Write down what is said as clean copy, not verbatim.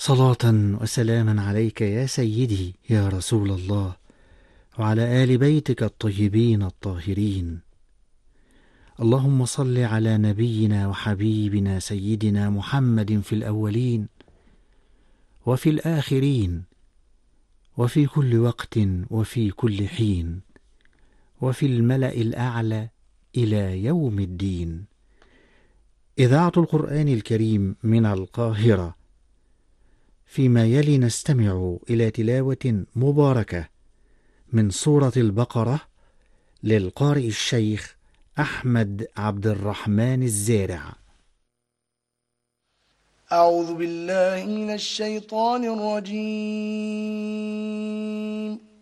صلاة وسلاما عليك يا سيدي يا رسول الله، وعلى آل بيتك الطيبين الطاهرين. اللهم صل على نبينا وحبيبنا سيدنا محمد في الأولين وفي الآخرين، وفي كل وقت وفي كل حين، وفي الملأ الأعلى إلى يوم الدين. إذاعة القرآن الكريم من القاهرة. فيما يلي نستمع إلى تلاوة مباركة من سورة البقرة للقارئ الشيخ أحمد عبد الرحمن الزارع. أعوذ بالله من الشيطان الرجيم.